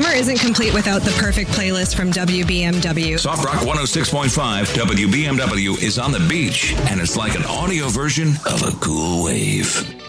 Summer isn't complete without the perfect playlist from WBMW. Soft Rock 106.5 WBMW is on the beach, and it's like an audio version of a cool wave.